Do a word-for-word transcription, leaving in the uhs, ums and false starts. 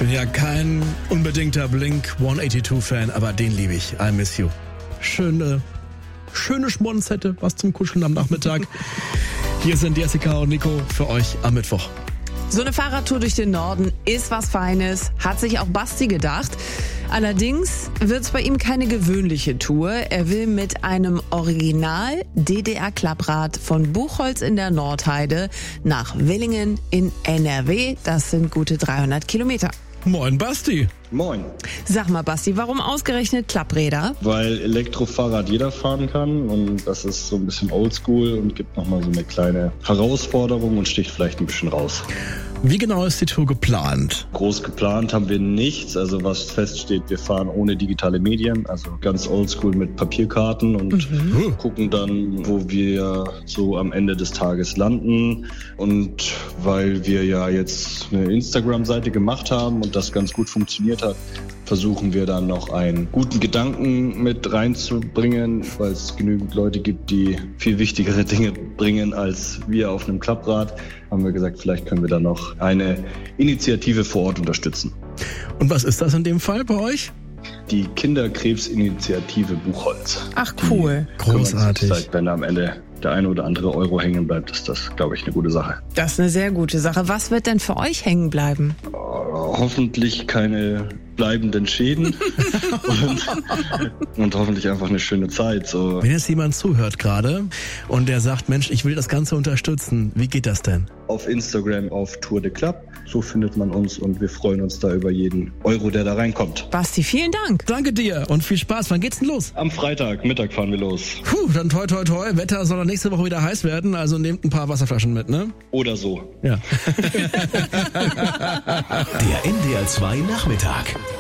bin ja kein unbedingter Blink hundertzweiundachtzig-Fan, aber den liebe ich. I miss you. Schöne, schöne Schmonzette, was zum Kuscheln am Nachmittag. Hier sind Jessica und Nico für euch am Mittwoch. So eine Fahrradtour durch den Norden ist was Feines, hat sich auch Basti gedacht. Allerdings wird es bei ihm keine gewöhnliche Tour. Er will mit einem Original D D R-Klapprad von Buchholz in der Nordheide nach Willingen in N R W. Das sind gute dreihundert Kilometer. Moin Basti. Moin. Sag mal Basti, warum ausgerechnet Klappräder? Weil Elektrofahrrad jeder fahren kann und das ist so ein bisschen oldschool und gibt nochmal so eine kleine Herausforderung und sticht vielleicht ein bisschen raus. Wie genau ist die Tour geplant? Groß geplant haben wir nichts. Also was feststeht, wir fahren ohne digitale Medien, also ganz oldschool mit Papierkarten und mhm. gucken dann, wo wir so am Ende des Tages landen. Und weil wir ja jetzt eine Instagram-Seite gemacht haben und das ganz gut funktioniert hat, versuchen wir dann noch einen guten Gedanken mit reinzubringen, weil es genügend Leute gibt, die viel wichtigere Dinge bringen als wir auf einem Klapprad. Haben wir gesagt, vielleicht können wir da noch eine Initiative vor Ort unterstützen. Und was ist das in dem Fall bei euch? Die Kinderkrebsinitiative Buchholz. Ach cool. Großartig. Vielleicht, wenn am Ende der eine oder andere Euro hängen bleibt, ist das, glaube ich, eine gute Sache. Das ist eine sehr gute Sache. Was wird denn für euch hängen bleiben? Oh, hoffentlich keine bleibenden Schäden und, und hoffentlich einfach eine schöne Zeit. So. Wenn jetzt jemand zuhört gerade und der sagt, Mensch, ich will das Ganze unterstützen, wie geht das denn? Auf Instagram auf Tour de Club, so findet man uns und wir freuen uns da über jeden Euro, der da reinkommt. Basti, vielen Dank. Danke dir und viel Spaß. Wann geht's denn los? Am Freitag, Mittag fahren wir los. Puh, dann toi toi toi, Wetter soll nächste Woche wieder heiß werden, also nehmt ein paar Wasserflaschen mit, ne? Oder so. Ja. Der N D R zwei Nachmittag.